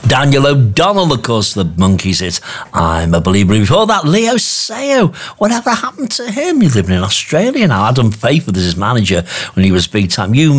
Daniel O'Donnell, of course, the Monkees hit I'm a Believer. Before that, Leo Sayo. Whatever happened to him? He's living in Australia now. Adam Faithful is his manager when he was big time. You